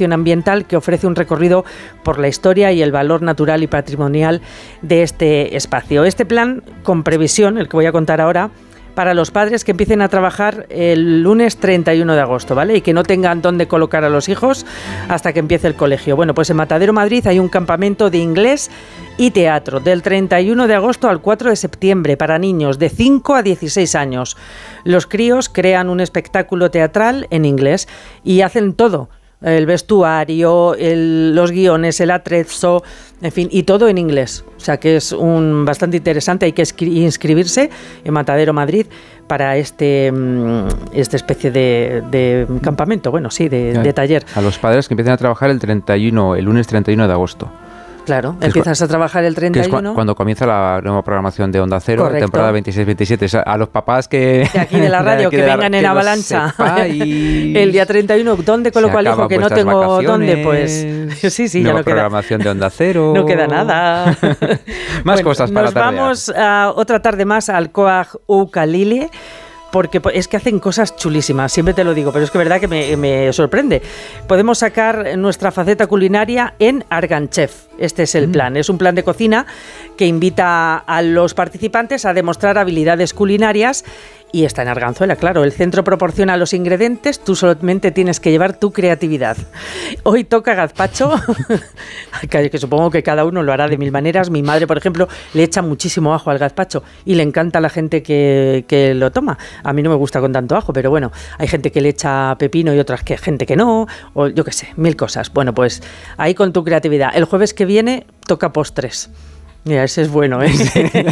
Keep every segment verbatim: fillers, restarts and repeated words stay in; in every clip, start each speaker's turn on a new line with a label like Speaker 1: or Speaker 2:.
Speaker 1: educación ambiental que ofrece un recorrido por la historia y el valor natural y patrimonial de este espacio. Este plan, con previsión, el que voy a contar ahora, para los padres que empiecen a trabajar el lunes treinta y uno de agosto, ¿vale? Y que no tengan dónde colocar a los hijos hasta que empiece el colegio. Bueno, pues en Matadero, Madrid, hay un campamento de inglés y teatro del treinta y uno de agosto al cuatro de septiembre para niños de cinco a dieciséis años. Los críos crean un espectáculo teatral en inglés y hacen todo. El vestuario, el, los guiones, el atrezo, en fin, y todo en inglés. O sea que es un bastante interesante. Hay que inscribirse en Matadero, Madrid, para este esta especie de, de campamento, bueno, sí, de, de taller.
Speaker 2: A los padres que empiecen a trabajar el treinta y uno, el lunes treinta y uno de agosto.
Speaker 1: Claro, empiezas a trabajar el treinta y uno.
Speaker 2: Que es cu- cuando comienza la nueva programación de Onda Cero,
Speaker 1: Correcto.
Speaker 2: Temporada veintiséis veintisiete. A los papás que...
Speaker 1: De aquí de la radio, de que vengan la, en que avalancha. El día treinta y uno, ¿dónde coloco al hijo? Que no tengo dónde, pues... Sí, sí, ya no queda.
Speaker 2: Programación de Onda Cero.
Speaker 1: No queda nada.
Speaker 2: Más
Speaker 1: bueno,
Speaker 2: cosas para
Speaker 1: nos
Speaker 2: tardear.
Speaker 1: Vamos a otra tarde más al Coag Ukulele, porque es que hacen cosas chulísimas, siempre te lo digo, pero es que es verdad que me, me sorprende. Podemos sacar nuestra faceta culinaria en Arganchef. Este es el mm. plan. Es un plan de cocina que invita a los participantes a demostrar habilidades culinarias. Y está en Arganzuela, claro. El centro proporciona los ingredientes, tú solamente tienes que llevar tu creatividad. Hoy toca gazpacho, que supongo que cada uno lo hará de mil maneras. Mi madre, por ejemplo, le echa muchísimo ajo al gazpacho y le encanta a la gente que, que lo toma. A mí no me gusta con tanto ajo, pero bueno, hay gente que le echa pepino y otras que gente que no, o yo qué sé, mil cosas. Bueno, pues ahí con tu creatividad. El jueves que viene toca postres. Mira, ese es bueno, ¿eh?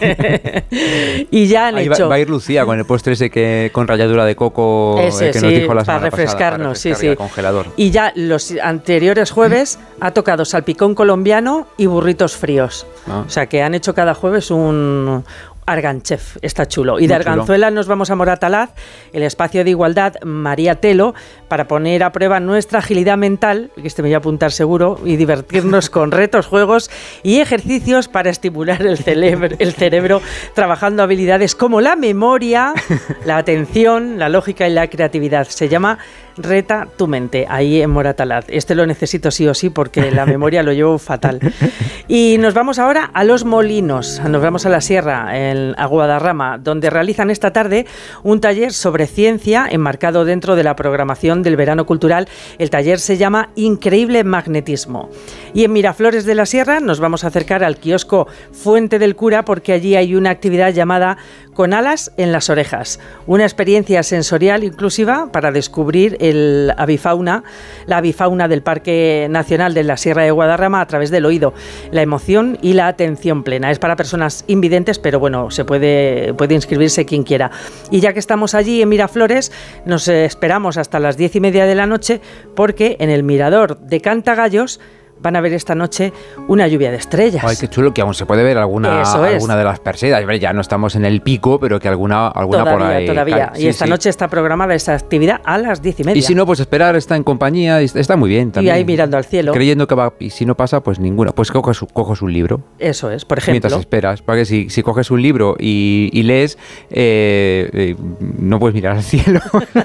Speaker 1: Y ya han
Speaker 2: Ahí
Speaker 1: hecho...
Speaker 2: Va, va a ir Lucía con el postre ese que con ralladura de coco
Speaker 1: ese,
Speaker 2: eh, que
Speaker 1: sí,
Speaker 2: nos dijo la
Speaker 1: para
Speaker 2: semana
Speaker 1: refrescarnos,
Speaker 2: pasada, para refrescar
Speaker 1: sí, sí.
Speaker 2: Congelador.
Speaker 1: Y ya los anteriores jueves ha tocado salpicón colombiano y burritos fríos. Ah. O sea que han hecho cada jueves un... Arganchef, está chulo. Y de Arganzuela chulo. Nos vamos a Moratalaz, el espacio de igualdad María Telo, para poner a prueba nuestra agilidad mental, que este me voy a apuntar seguro, y divertirnos con retos, juegos y ejercicios para estimular el cerebro, el cerebro, trabajando habilidades como la memoria, la atención, la lógica y la creatividad. Se llama Reta tu mente, ahí en Moratalaz. Este lo necesito sí o sí porque la memoria lo llevo fatal. Y nos vamos ahora a Los Molinos, nos vamos a la sierra, en a Guadarrama, donde realizan esta tarde un taller sobre ciencia enmarcado dentro de la programación del verano cultural. El taller se llama Increíble Magnetismo. Y en Miraflores de la Sierra nos vamos a acercar al kiosco Fuente del Cura, porque allí hay una actividad llamada Con alas en las orejas, una experiencia sensorial inclusiva para descubrir el avifauna, la avifauna del Parque Nacional de la Sierra de Guadarrama a través del oído, la emoción y la atención plena. Es para personas invidentes, pero bueno, se puede, puede inscribirse quien quiera. Y ya que estamos allí en Miraflores, nos esperamos hasta las diez y media de la noche, porque en el mirador de Cantagallos van a ver esta noche una lluvia de estrellas.
Speaker 2: Ay, qué chulo, que aún se puede ver alguna, alguna de las Perseidas. Ya no estamos en el pico, pero que alguna, alguna
Speaker 1: todavía,
Speaker 2: por ahí.
Speaker 1: Todavía, sí, y esta sí. noche está programada esa actividad a las diez y media.
Speaker 2: Y si no, pues esperar, está en compañía, está muy bien también.
Speaker 1: Y ahí mirando al cielo.
Speaker 2: Creyendo que va, y si no pasa, pues ninguna. Pues coges, coges un libro.
Speaker 1: Eso es, por ejemplo.
Speaker 2: Mientras esperas, porque si, si coges un libro y, y lees, eh, eh, no puedes mirar al cielo.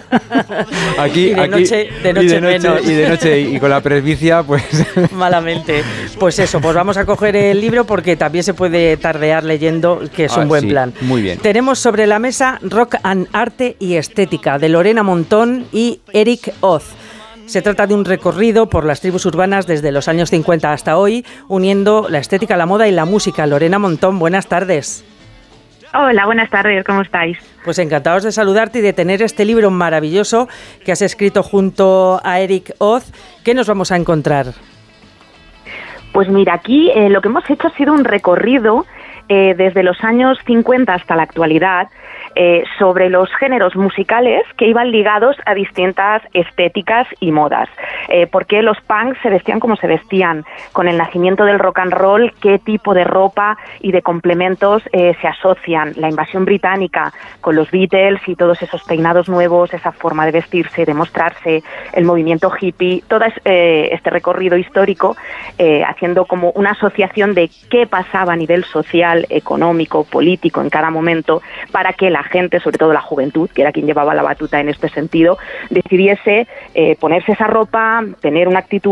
Speaker 2: Aquí,
Speaker 1: y de
Speaker 2: aquí,
Speaker 1: noche, de noche,
Speaker 2: y de noche
Speaker 1: menos.
Speaker 2: Y de noche, y con la presbicia, pues...
Speaker 1: Malamente. Pues eso, pues vamos a coger el libro porque también se puede tardear leyendo, que es
Speaker 2: ah,
Speaker 1: un buen
Speaker 2: sí,
Speaker 1: plan.
Speaker 2: Muy bien.
Speaker 1: Tenemos sobre la mesa Rock and Arte y Estética, de Lorena Montón y Eric Oz. Se trata de un recorrido por las tribus urbanas desde los años cincuenta hasta hoy, uniendo la estética, la moda y la música. Lorena Montón, buenas tardes.
Speaker 3: Hola, buenas tardes, ¿cómo estáis?
Speaker 1: Pues encantados de saludarte y de tener este libro maravilloso que has escrito junto a Eric Oz. ¿Qué nos vamos a encontrar?
Speaker 3: Pues mira, aquí eh, lo que hemos hecho ha sido un recorrido eh, desde los años cincuenta hasta la actualidad eh, sobre los géneros musicales que iban ligados a distintas estéticas y modas. Eh, ¿Por qué los punks se vestían como se vestían? Con el nacimiento del rock and roll, ¿qué tipo de ropa y de complementos eh, se asocian? La invasión británica con los Beatles y todos esos peinados nuevos, esa forma de vestirse, de mostrarse, el movimiento hippie, todo es, eh, este recorrido histórico eh, haciendo como una asociación de qué pasaba a nivel social, económico, político en cada momento para que la gente, sobre todo la juventud, que era quien llevaba la batuta en este sentido, decidiese eh, ponerse esa ropa, tener una actitud